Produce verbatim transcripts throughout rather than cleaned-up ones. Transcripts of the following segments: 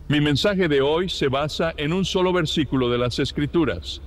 Mi mensaje de hoy se basa en un solo versículo de las Escrituras,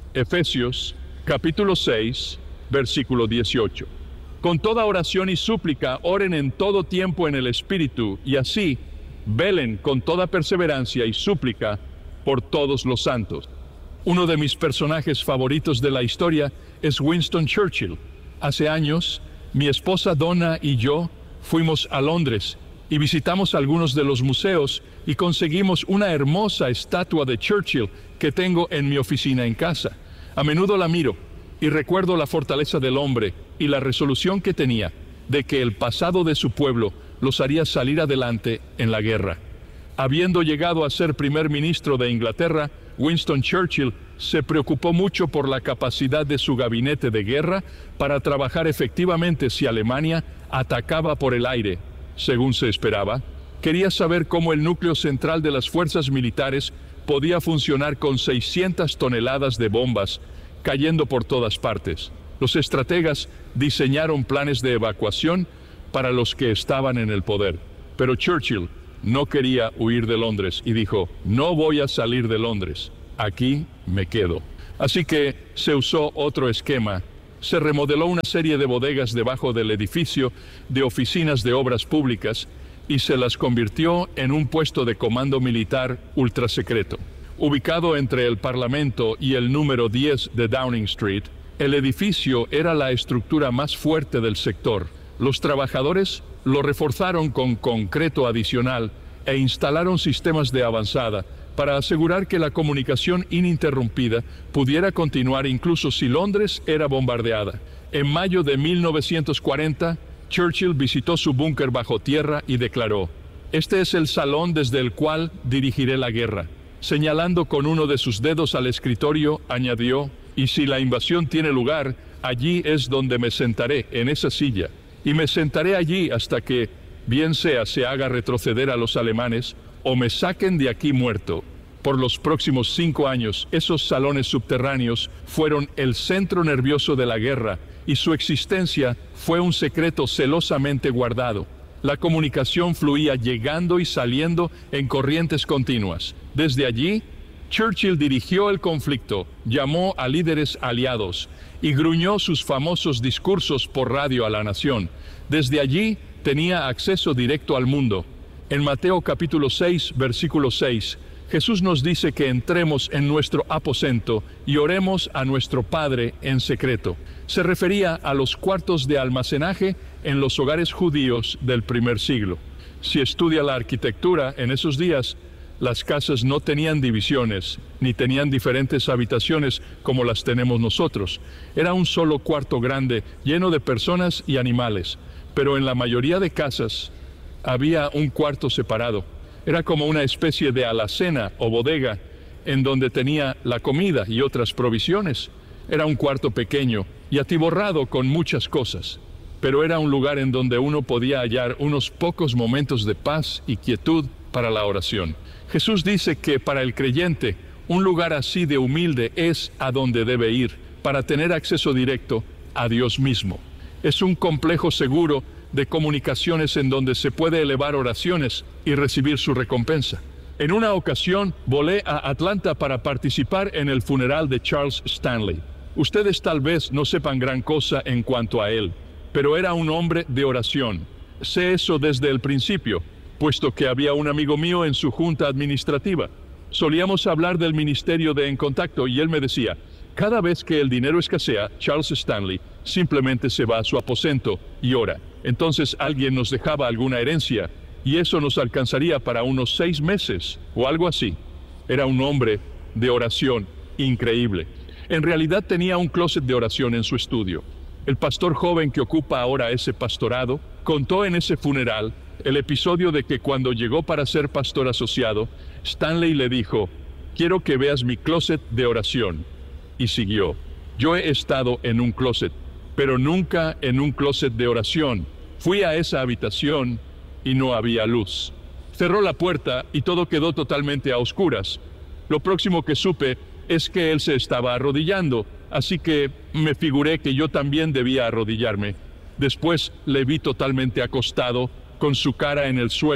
Efesios capítulo seis, versículo dieciocho. Con toda oración y súplica, oren en todo tiempo en el Espíritu, y así velen con toda perseverancia y súplica por todos los santos. Uno de mis personajes favoritos de la historia es Winston Churchill. Hace años, mi esposa Donna y yo fuimos a Londres y visitamos algunos de los museos y conseguimos una hermosa estatua de Churchill que tengo en mi oficina en casa. A menudo la miro y recuerdo la fortaleza del hombre y la resolución que tenía de que el pasado de su pueblo los haría salir adelante en la guerra. Habiendo llegado a ser primer ministro de Inglaterra, Winston Churchill se preocupó mucho por la capacidad de su gabinete de guerra para trabajar efectivamente si Alemania atacaba por el aire, según se esperaba. Quería saber cómo el núcleo central de las fuerzas militares podía funcionar con seiscientas toneladas de bombas cayendo por todas partes. Los estrategas diseñaron planes de evacuación para los que estaban en el poder, pero Churchill no quería huir de Londres y dijo: no voy a salir de Londres, aquí me quedo. Así que se usó otro esquema. Se remodeló una serie de bodegas debajo del edificio de oficinas de obras públicas y se las convirtió en un puesto de comando militar ultrasecreto. Ubicado entre el Parlamento y el número diez de Downing Street, el edificio era la estructura más fuerte del sector. Los trabajadores lo reforzaron con concreto adicional e instalaron sistemas de avanzada para asegurar que la comunicación ininterrumpida pudiera continuar incluso si Londres era bombardeada. En mayo de mil novecientos cuarenta, Churchill visitó su búnker bajo tierra y declaró: este es el salón desde el cual dirigiré la guerra. Señalando con uno de sus dedos al escritorio, añadió: y si la invasión tiene lugar, allí es donde me sentaré, en esa silla. Y me sentaré allí hasta que, bien sea se haga retroceder a los alemanes o me saquen de aquí muerto. Por los próximos cinco años, esos salones subterráneos fueron el centro nervioso de la guerra y su existencia fue un secreto celosamente guardado. La comunicación fluía llegando y saliendo en corrientes continuas. Desde allí, Churchill dirigió el conflicto, llamó a líderes aliados y gruñó sus famosos discursos por radio a la nación. Desde allí tenía acceso directo al mundo. En Mateo capítulo seis, versículo seis, Jesús nos dice que entremos en nuestro aposento y oremos a nuestro Padre en secreto. Se refería a los cuartos de almacenaje en los hogares judíos del primer siglo. Si estudia la arquitectura en esos días, las casas no tenían divisiones, ni tenían diferentes habitaciones como las tenemos nosotros. Era un solo cuarto grande, lleno de personas y animales. Pero en la mayoría de casas había un cuarto separado. Era como una especie de alacena o bodega en donde tenía la comida y otras provisiones. Era un cuarto pequeño y atiborrado con muchas cosas, pero era un lugar en donde uno podía hallar unos pocos momentos de paz y quietud para la oración. Jesús dice que para el creyente, un lugar así de humilde es a donde debe ir para tener acceso directo a Dios mismo. Es un complejo seguro de comunicaciones en donde se puede elevar oraciones y recibir su recompensa. En una ocasión, volé a Atlanta para participar en el funeral de Charles Stanley. Ustedes tal vez no sepan gran cosa en cuanto a él, pero era un hombre de oración. Sé eso desde el principio, puesto que había un amigo mío en su junta administrativa. Solíamos hablar del ministerio de En Contacto y él me decía: cada vez que el dinero escasea, Charles Stanley simplemente se va a su aposento y ora. Entonces alguien nos dejaba alguna herencia y eso nos alcanzaría para unos seis meses o algo así. Era un hombre de oración increíble. En realidad tenía un closet de oración en su estudio. El pastor joven que ocupa ahora ese pastorado contó en ese funeral el episodio de que cuando llegó para ser pastor asociado, Stanley le dijo: quiero que veas mi closet de oración. Y siguió: yo he estado en un closet, pero nunca en un closet de oración. Fui a esa habitación y no había luz. Cerró la puerta y todo quedó totalmente a oscuras. Lo próximo que supe es que él se estaba arrodillando, así que me figuré que yo también debía arrodillarme. Después le vi totalmente acostado, con su cara en el suelo,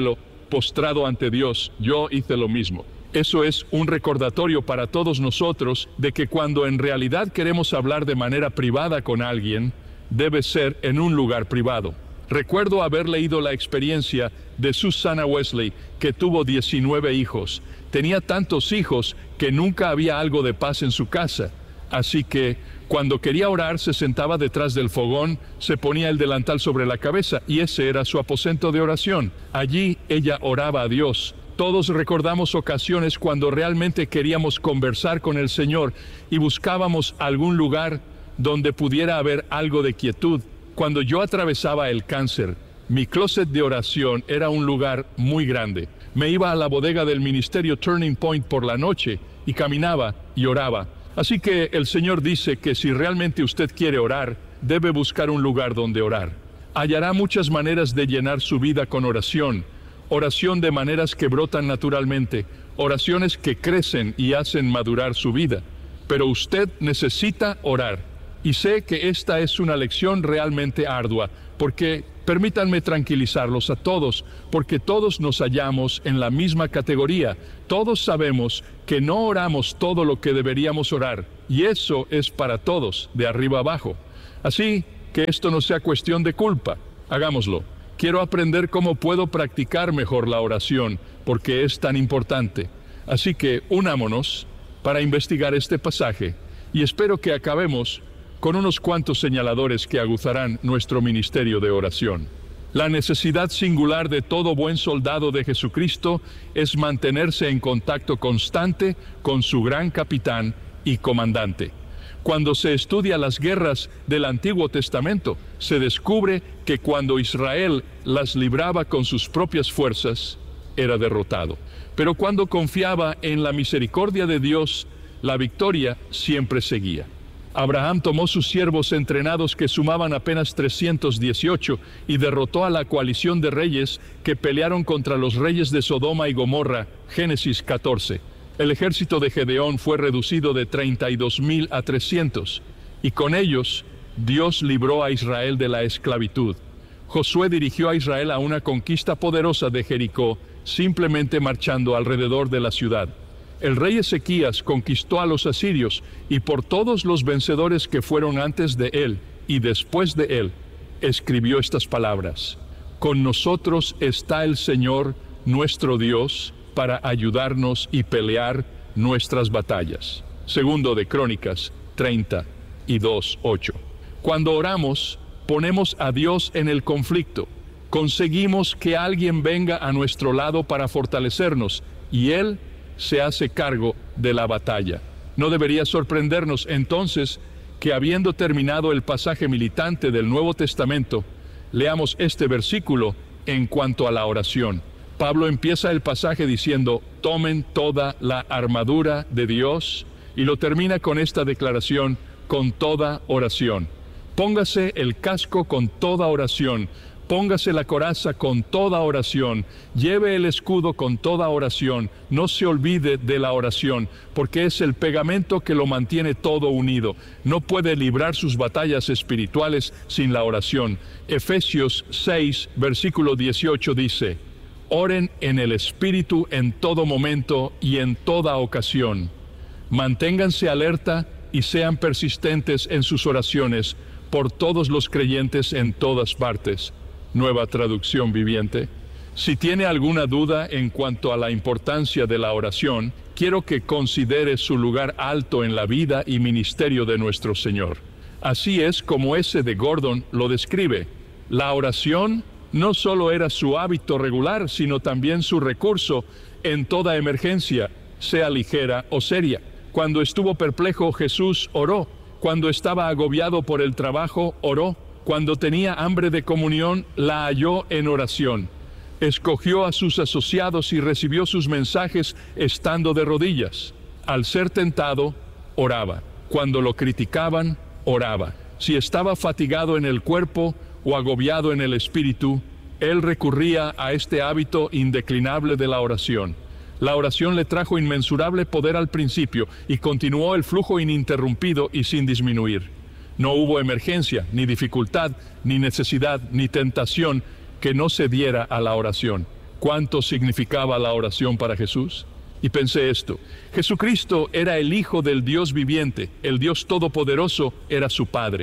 postrado ante Dios, yo hice lo mismo. Eso es un recordatorio para todos nosotros de que cuando en realidad queremos hablar de manera privada con alguien, debe ser en un lugar privado. Recuerdo haber leído la experiencia de Susanna Wesley, que tuvo diecinueve hijos. Tenía tantos hijos que nunca había algo de paz en su casa. Así que, cuando quería orar, se sentaba detrás del fogón, se ponía el delantal sobre la cabeza, y ese era su aposento de oración. Allí ella oraba a Dios. Todos recordamos ocasiones cuando realmente queríamos conversar con el Señor y buscábamos algún lugar donde pudiera haber algo de quietud. Cuando yo atravesaba el cáncer, mi closet de oración era un lugar muy grande. Me iba a la bodega del ministerio Turning Point por la noche y caminaba y oraba. Así que el Señor dice que si realmente usted quiere orar, debe buscar un lugar donde orar. Hallará muchas maneras de llenar su vida con oración. Oración de maneras que brotan naturalmente, oraciones que crecen y hacen madurar su vida. Pero usted necesita orar. Y sé que esta es una lección realmente ardua, porque permítanme tranquilizarlos a todos, porque todos nos hallamos en la misma categoría. Todos sabemos que no oramos todo lo que deberíamos orar, y eso es para todos, de arriba abajo. Así que esto no sea cuestión de culpa, hagámoslo. Quiero aprender cómo puedo practicar mejor la oración, porque es tan importante. Así que unámonos para investigar este pasaje, y espero que acabemos con unos cuantos señaladores que aguzarán nuestro ministerio de oración. La necesidad singular de todo buen soldado de Jesucristo es mantenerse en contacto constante con su gran capitán y comandante. Cuando se estudia las guerras del Antiguo Testamento, se descubre que cuando Israel las libraba con sus propias fuerzas, era derrotado. Pero cuando confiaba en la misericordia de Dios, la victoria siempre seguía. Abraham tomó sus siervos entrenados que sumaban apenas trescientos dieciocho y derrotó a la coalición de reyes que pelearon contra los reyes de Sodoma y Gomorra, Génesis catorce. El ejército de Gedeón fue reducido de treinta y dos mil a trescientos, y con ellos Dios libró a Israel de la esclavitud. Josué dirigió a Israel a una conquista poderosa de Jericó, simplemente marchando alrededor de la ciudad. El rey Ezequías conquistó a los asirios, y por todos los vencedores que fueron antes de él y después de él, escribió estas palabras: Con nosotros está el Señor, nuestro Dios, para ayudarnos y pelear nuestras batallas. Segundo de Crónicas treinta y dos, ocho. Cuando oramos, ponemos a Dios en el conflicto. Conseguimos que alguien venga a nuestro lado para fortalecernos, y Él se hace cargo de la batalla. No debería sorprendernos entonces que, habiendo terminado el pasaje militante del Nuevo Testamento, leamos este versículo en cuanto a la oración. Pablo empieza el pasaje diciendo: tomen toda la armadura de Dios, y lo termina con esta declaración: con toda oración. Póngase el casco con toda oración. Póngase la coraza con toda oración, lleve el escudo con toda oración, no se olvide de la oración, porque es el pegamento que lo mantiene todo unido. No puede librar sus batallas espirituales sin la oración. Efesios seis, versículo dieciocho dice: oren en el Espíritu en todo momento y en toda ocasión. Manténganse alerta y sean persistentes en sus oraciones por todos los creyentes en todas partes. Nueva Traducción Viviente. Si tiene alguna duda en cuanto a la importancia de la oración, quiero que considere su lugar alto en la vida y ministerio de nuestro Señor. Así es como ese de Gordon lo describe. La oración no solo era su hábito regular, sino también su recurso en toda emergencia, sea ligera o seria. Cuando estuvo perplejo, Jesús oró. Cuando estaba agobiado por el trabajo, oró. Cuando tenía hambre de comunión, la halló en oración. Escogió a sus asociados y recibió sus mensajes estando de rodillas. Al ser tentado, oraba. Cuando lo criticaban, oraba. Si estaba fatigado en el cuerpo o agobiado en el espíritu, él recurría a este hábito indeclinable de la oración. La oración le trajo inmensurable poder al principio y continuó el flujo ininterrumpido y sin disminuir. No hubo emergencia, ni dificultad, ni necesidad, ni tentación que no se diera a la oración. ¿Cuánto significaba la oración para Jesús? Y pensé esto: Jesucristo era el Hijo del Dios viviente, el Dios Todopoderoso era su Padre.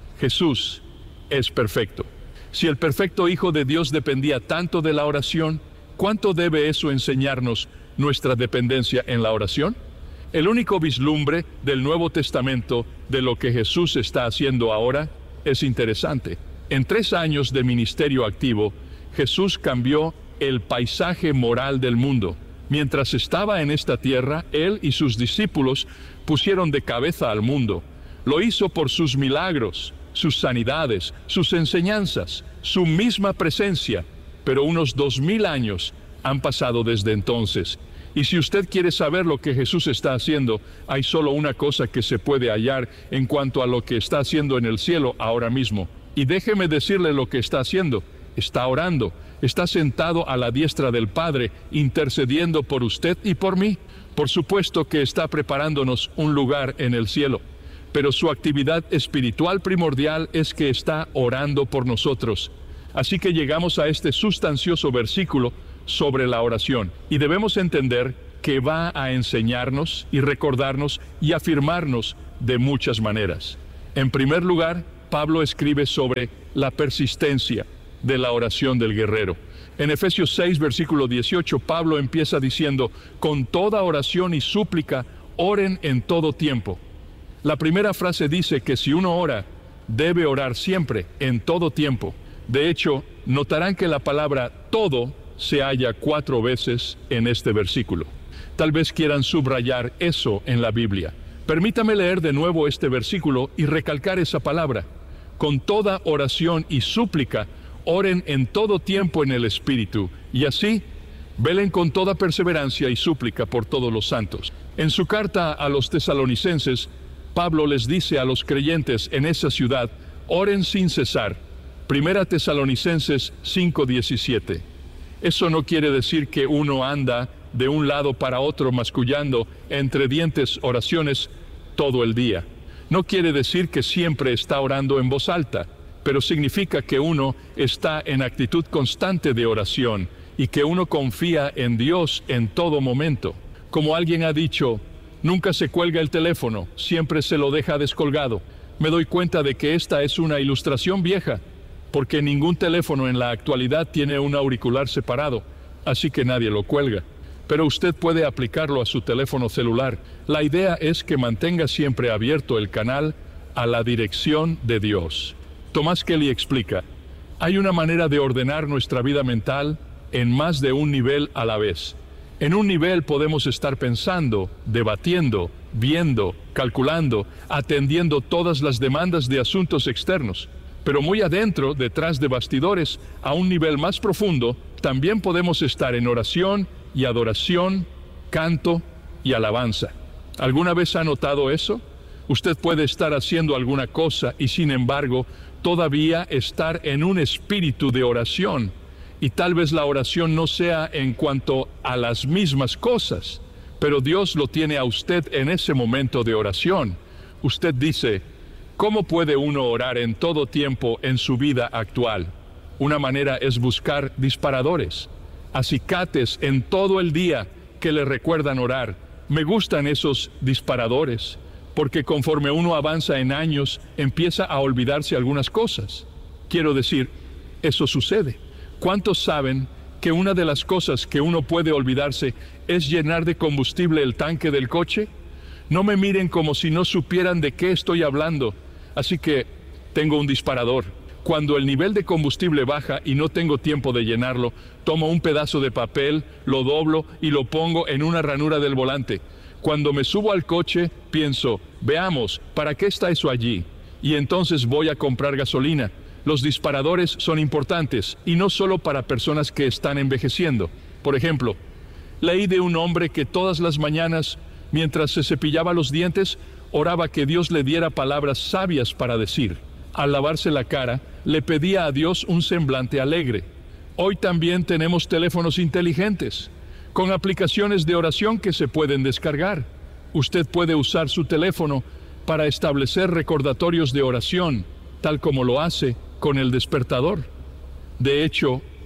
Jesús es perfecto. Si el perfecto Hijo de Dios dependía tanto de la oración, ¿cuánto debe eso enseñarnos nuestra dependencia en la oración? El único vislumbre del Nuevo Testamento de lo que Jesús está haciendo ahora es interesante. En tres años de ministerio activo, Jesús cambió el paisaje moral del mundo. Mientras estaba en esta tierra, Él y sus discípulos pusieron de cabeza al mundo. Lo hizo por sus milagros, sus sanidades, sus enseñanzas, su misma presencia. Pero unos dos mil años han pasado desde entonces. Y si usted quiere saber lo que Jesús está haciendo, hay solo una cosa que se puede hallar en cuanto a lo que está haciendo en el cielo ahora mismo. Y déjeme decirle lo que está haciendo. Está orando. Está sentado a la diestra del Padre, intercediendo por usted y por mí. Por supuesto que está preparándonos un lugar en el cielo. Pero su actividad espiritual primordial es que está orando por nosotros. Así que llegamos a este sustancioso versículo sobre la oración. Y debemos entender que va a enseñarnos y recordarnos y afirmarnos de muchas maneras. En primer lugar, Pablo escribe sobre la persistencia de la oración del guerrero. En Efesios seis, versículo dieciocho, Pablo empieza diciendo: con toda oración y súplica, oren en todo tiempo. La primera frase dice que si uno ora, debe orar siempre, en todo tiempo. De hecho, notarán que la palabra todo se halla cuatro veces en este versículo. Tal vez quieran subrayar eso en la Biblia. Permítame leer de nuevo este versículo y recalcar esa palabra. Con toda oración y súplica, oren en todo tiempo en el Espíritu, y así, velen con toda perseverancia y súplica por todos los santos. En su carta a los tesalonicenses, Pablo les dice a los creyentes en esa ciudad: oren sin cesar. Primera Tesalonicenses cinco diecisiete. Eso no quiere decir que uno anda de un lado para otro mascullando entre dientes oraciones todo el día. No quiere decir que siempre está orando en voz alta, pero significa que uno está en actitud constante de oración y que uno confía en Dios en todo momento. Como alguien ha dicho, nunca se cuelga el teléfono, siempre se lo deja descolgado. Me doy cuenta de que esta es una ilustración vieja, porque ningún teléfono en la actualidad tiene un auricular separado, así que nadie lo cuelga. Pero usted puede aplicarlo a su teléfono celular. La idea es que mantenga siempre abierto el canal a la dirección de Dios. Thomas Kelly explica: hay una manera de ordenar nuestra vida mental en más de un nivel a la vez. En un nivel podemos estar pensando, debatiendo, viendo, calculando, atendiendo todas las demandas de asuntos externos. Pero muy adentro, detrás de bastidores, a un nivel más profundo, también podemos estar en oración y adoración, canto y alabanza. ¿Alguna vez ha notado eso? Usted puede estar haciendo alguna cosa y, sin embargo, todavía estar en un espíritu de oración. Y tal vez la oración no sea en cuanto a las mismas cosas, pero Dios lo tiene a usted en ese momento de oración. Usted dice: ¿cómo puede uno orar en todo tiempo en su vida actual? Una manera es buscar disparadores, acicates en todo el día que le recuerdan orar. Me gustan esos disparadores, porque conforme uno avanza en años, empieza a olvidarse algunas cosas. Quiero decir, eso sucede. ¿Cuántos saben que una de las cosas que uno puede olvidarse es llenar de combustible el tanque del coche? No me miren como si no supieran de qué estoy hablando. Así que tengo un disparador. Cuando el nivel de combustible baja y no tengo tiempo de llenarlo, tomo un pedazo de papel, lo doblo y lo pongo en una ranura del volante. Cuando me subo al coche, pienso: veamos, ¿para qué está eso allí? Y entonces voy a comprar gasolina. Los disparadores son importantes, y no solo para personas que están envejeciendo. Por ejemplo, leí de un hombre que todas las mañanas, mientras se cepillaba los dientes, oraba que Dios le diera palabras sabias para decir. Al lavarse la cara, le pedía a Dios un semblante alegre. Hoy también tenemos teléfonos inteligentes, con aplicaciones de oración que se pueden descargar. Usted puede usar su teléfono para establecer recordatorios de oración, tal como lo hace con el despertador. De hecho,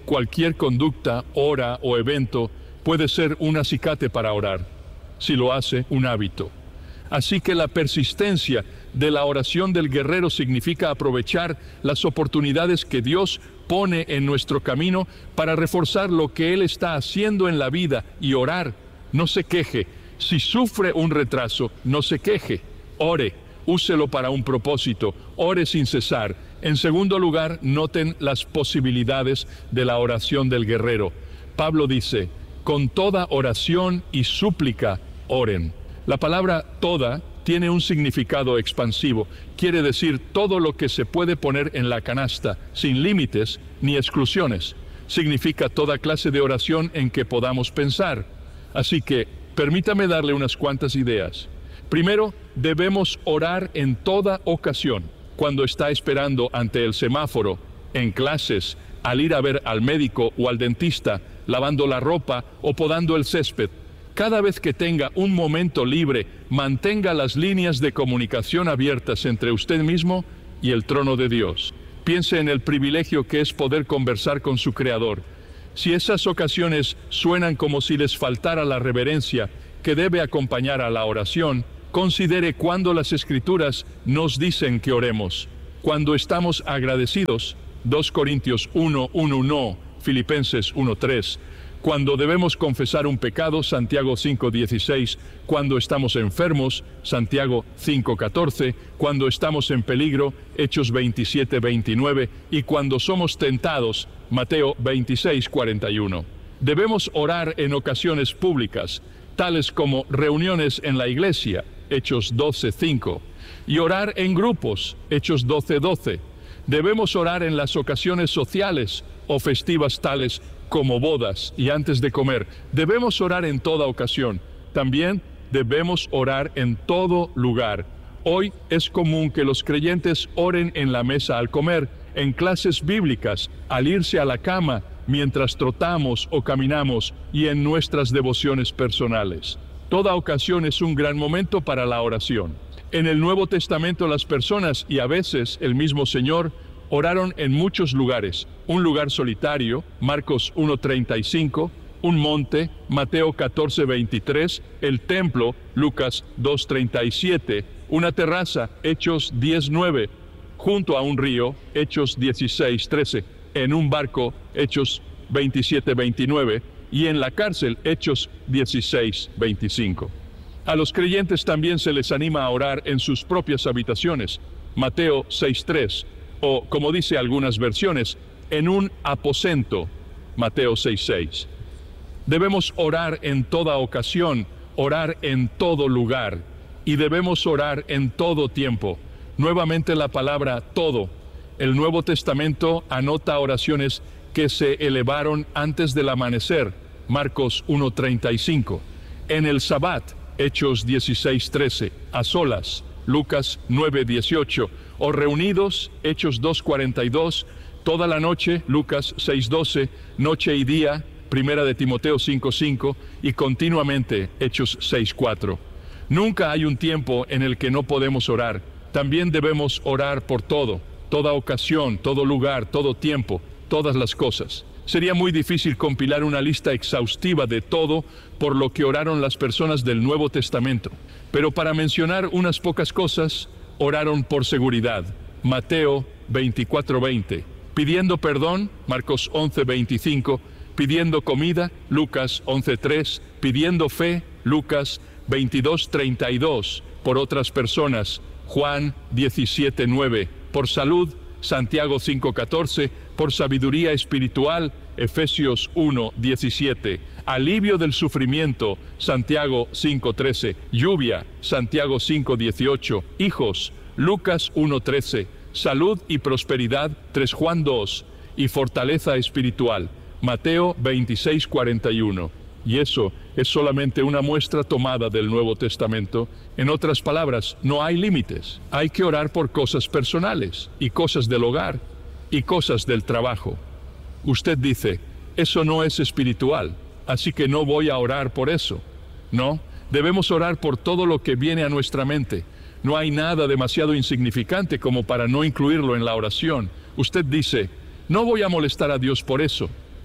cualquier conducta, hora o evento puede ser un acicate para orar, si lo hace un hábito. Así que la persistencia de la oración del guerrero significa aprovechar las oportunidades que Dios pone en nuestro camino para reforzar lo que Él está haciendo en la vida y orar. No se queje. Si sufre un retraso, no se queje. Ore. Úselo para un propósito. Ore sin cesar. En segundo lugar, noten las posibilidades de la oración del guerrero. Pablo dice, con toda oración y súplica, oren. La palabra toda tiene un significado expansivo. Quiere decir todo lo que se puede poner en la canasta, sin límites ni exclusiones. Significa toda clase de oración en que podamos pensar. Así que, permítame darle unas cuantas ideas. Primero, debemos orar en toda ocasión. Cuando está esperando ante el semáforo, en clases, al ir a ver al médico o al dentista, lavando la ropa o podando el césped. Cada vez que tenga un momento libre, mantenga las líneas de comunicación abiertas entre usted mismo y el trono de Dios. Piense en el privilegio que es poder conversar con su Creador. Si esas ocasiones suenan como si les faltara la reverencia que debe acompañar a la oración, considere cuando las Escrituras nos dicen que oremos. Cuando estamos agradecidos, dos Corintios uno, uno, no, Filipenses uno, tres. Cuando debemos confesar un pecado, Santiago cinco, dieciséis. Cuando estamos enfermos, Santiago cinco, catorce. Cuando estamos en peligro, Hechos veintisiete, veintinueve. Y cuando somos tentados, Mateo veintiséis, cuarenta y uno. Debemos orar en ocasiones públicas, tales como reuniones en la iglesia, Hechos doce, cinco. Y orar en grupos, Hechos doce, doce. Debemos orar en las ocasiones sociales o festivas tales como bodas y antes de comer. Debemos orar en toda ocasión. También debemos orar en todo lugar. Hoy es común que los creyentes oren en la mesa al comer, en clases bíblicas, al irse a la cama, mientras trotamos o caminamos y en nuestras devociones personales. Toda ocasión es un gran momento para la oración. En el Nuevo Testamento las personas y a veces el mismo Señor oraron en muchos lugares. Un lugar solitario, Marcos uno, treinta y cinco, un monte, Mateo catorce, veintitrés, el templo, Lucas dos, treinta y siete, una terraza, Hechos diez, nueve, junto a un río, Hechos dieciséis, trece, en un barco, Hechos veintisiete, veintinueve, y en la cárcel, Hechos dieciséis, veinticinco. A los creyentes también se les anima a orar en sus propias habitaciones, Mateo seis, tres, o, como dice algunas versiones, en un aposento, Mateo seis, seis. Debemos orar en toda ocasión, orar en todo lugar, y debemos orar en todo tiempo. Nuevamente la palabra todo. El Nuevo Testamento anota oraciones que se elevaron antes del amanecer, Marcos uno, treinta y cinco. En el Sabbat, Hechos dieciséis, trece. A solas, Lucas nueve, dieciocho. O reunidos, Hechos dos, cuarenta y dos. Toda la noche, Lucas seis, doce. Noche y día, Primera de Timoteo cinco, cinco. Y continuamente, Hechos seis, cuatro. Nunca hay un tiempo en el que no podemos orar. También debemos orar por todo, toda ocasión, todo lugar, todo tiempo, todas las cosas. Sería muy difícil compilar una lista exhaustiva de todo por lo que oraron las personas del Nuevo Testamento. Pero para mencionar unas pocas cosas, oraron por seguridad. Mateo veinticuatro, veinte. Pidiendo perdón, Marcos once, veinticinco. Pidiendo comida, Lucas once, tres. Pidiendo fe, Lucas veintidós, treinta y dos. Por otras personas, Juan diecisiete, nueve. Por salud, Santiago cinco, catorce. Por sabiduría espiritual, Efesios uno, diecisiete. Alivio del sufrimiento, Santiago cinco, trece. Lluvia, Santiago cinco, dieciocho. Hijos, Lucas uno, trece. Salud y prosperidad, tres Juan dos. Y fortaleza espiritual, Mateo veintiséis, cuarenta y uno. Y eso es solamente una muestra tomada del Nuevo Testamento. En otras palabras, no hay límites. Hay que orar por cosas personales y cosas del hogar y cosas del trabajo. Usted dice, eso no es espiritual, así que no voy a orar por eso. No, debemos orar por todo lo que viene a nuestra mente. No hay nada demasiado insignificante como para no incluirlo en la oración. Usted dice, no voy a molestar a Dios por eso.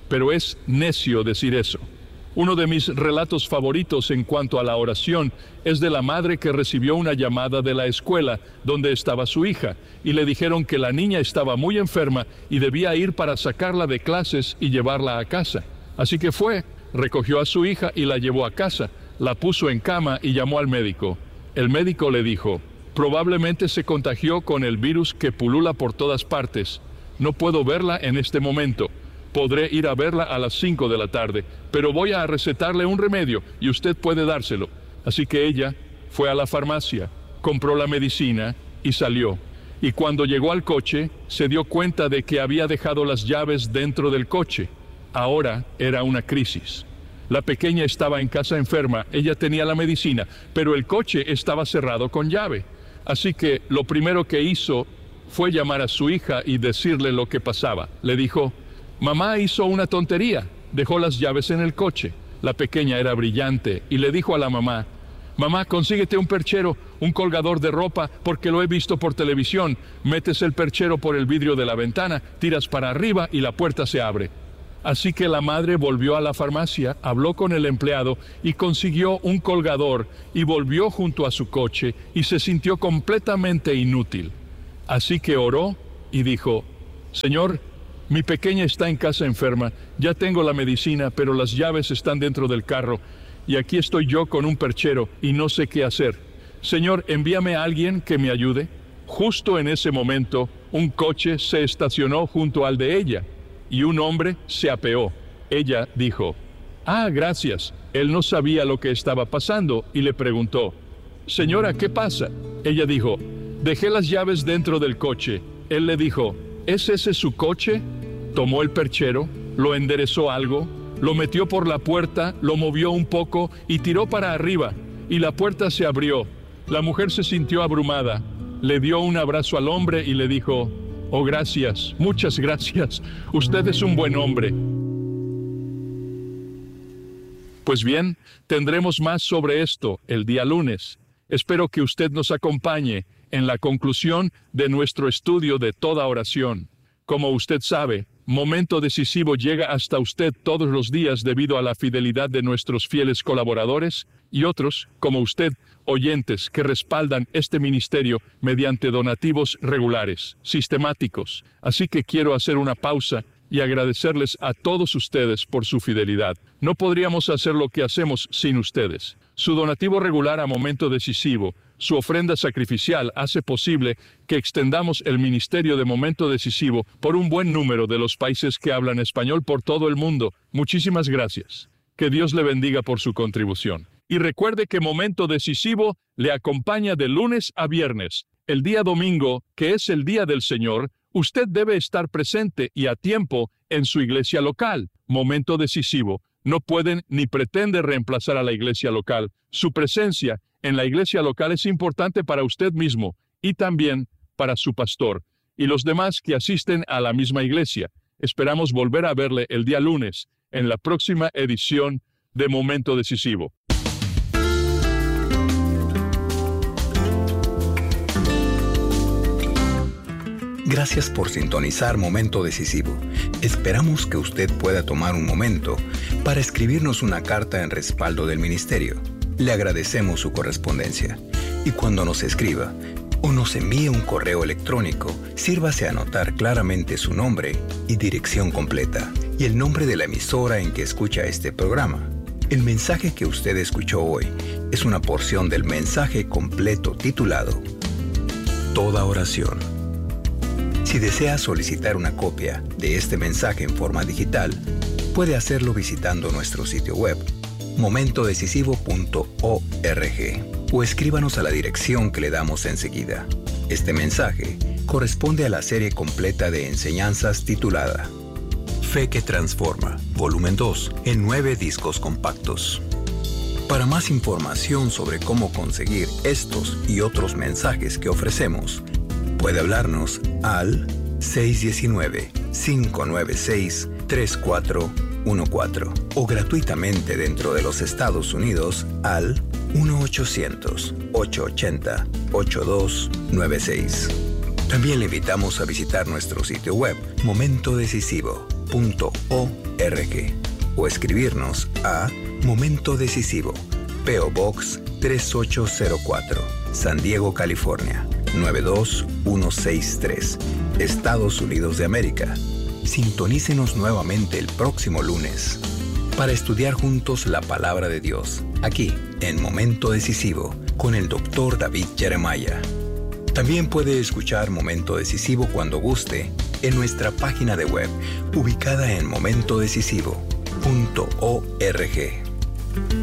pero es necio decir eso. Uno de mis relatos favoritos en cuanto a la oración es de la madre que recibió una llamada de la escuela donde estaba su hija y le dijeron que la niña estaba muy enferma y debía ir para sacarla de clases y llevarla a casa. Así que fue, recogió a su hija y la llevó a casa, la puso en cama y llamó al médico. El médico le dijo: probablemente se contagió con el virus que pulula por todas partes. No puedo verla en este momento. Podré ir a verla a las cinco de la tarde, pero voy a recetarle un remedio y usted puede dárselo. Así que ella fue a la farmacia, compró la medicina y salió. Y cuando llegó al coche, se dio cuenta de que había dejado las llaves dentro del coche. Ahora era una crisis. La pequeña estaba en casa enferma, ella tenía la medicina, pero el coche estaba cerrado con llave. Así que lo primero que hizo fue llamar a su hija y decirle lo que pasaba. Le dijo: mamá hizo una tontería, dejó las llaves en el coche. La pequeña era brillante y le dijo a la mamá: mamá, consíguete un perchero, un colgador de ropa, porque lo he visto por televisión. Metes el perchero por el vidrio de la ventana, tiras para arriba y la puerta se abre. Así que la madre volvió a la farmacia, habló con el empleado y consiguió un colgador y volvió junto a su coche y se sintió completamente inútil. Así que oró y dijo: Señor, mi pequeña está en casa enferma, ya tengo la medicina, pero las llaves están dentro del carro y aquí estoy yo con un perchero y no sé qué hacer. Señor, envíame a alguien que me ayude. Justo en ese momento, un coche se estacionó junto al de ella y un hombre se apeó. Ella dijo: ah, gracias. Él no sabía lo que estaba pasando y le preguntó: señora, ¿qué pasa? Ella dijo: dejé las llaves dentro del coche. Él le dijo: ¿es ese su coche? Tomó el perchero, lo enderezó algo, lo metió por la puerta, lo movió un poco y tiró para arriba, y la puerta se abrió. La mujer se sintió abrumada, le dio un abrazo al hombre y le dijo: oh, gracias, muchas gracias, usted es un buen hombre. Pues bien, tendremos más sobre esto el día lunes. Espero que usted nos acompañe en la conclusión de nuestro estudio de toda oración. Como usted sabe, Momento Decisivo llega hasta usted todos los días debido a la fidelidad de nuestros fieles colaboradores y otros, como usted, oyentes que respaldan este ministerio mediante donativos regulares, sistemáticos. Así que quiero hacer una pausa y agradecerles a todos ustedes por su fidelidad. No podríamos hacer lo que hacemos sin ustedes. Su donativo regular a Momento Decisivo, su ofrenda sacrificial, hace posible que extendamos el ministerio de Momento Decisivo por un buen número de los países que hablan español por todo el mundo. Muchísimas gracias. Que Dios le bendiga por su contribución. Y recuerde que Momento Decisivo le acompaña de lunes a viernes. El día domingo, que es el día del Señor, usted debe estar presente y a tiempo en su iglesia local. Momento Decisivo no pueden ni pretende reemplazar a la iglesia local. Su presencia en la iglesia local es importante para usted mismo y también para su pastor y los demás que asisten a la misma iglesia. Esperamos volver a verle el día lunes en la próxima edición de Momento Decisivo. Gracias por sintonizar Momento Decisivo. Esperamos que usted pueda tomar un momento para escribirnos una carta en respaldo del ministerio. Le agradecemos su correspondencia. Y cuando nos escriba o nos envíe un correo electrónico, sírvase a anotar claramente su nombre y dirección completa y el nombre de la emisora en que escucha este programa. El mensaje que usted escuchó hoy es una porción del mensaje completo titulado Toda Oración. Si desea solicitar una copia de este mensaje en forma digital, puede hacerlo visitando nuestro sitio web, momento decisivo punto org, o escríbanos a la dirección que le damos enseguida. Este mensaje corresponde a la serie completa de enseñanzas titulada Fe que Transforma, volumen dos, en nueve discos compactos. Para más información sobre cómo conseguir estos y otros mensajes que ofrecemos, puede hablarnos al seis uno nueve, cinco nueve seis, tres cuatro uno cuatro o gratuitamente dentro de los Estados Unidos al uno ochocientos, ochocientos ochenta, ochenta y dos noventa y seis. También le invitamos a visitar nuestro sitio web momento decisivo punto org o escribirnos a Momento Decisivo, P O Box tres ocho cero cuatro, San Diego, California, nueve dos uno seis tres, Estados Unidos de América. Sintonícenos nuevamente el próximo lunes para estudiar juntos la palabra de Dios, aquí en Momento Decisivo, con el doctor David Jeremiah. También puede escuchar Momento Decisivo cuando guste en nuestra página de web, ubicada en momento decisivo punto org.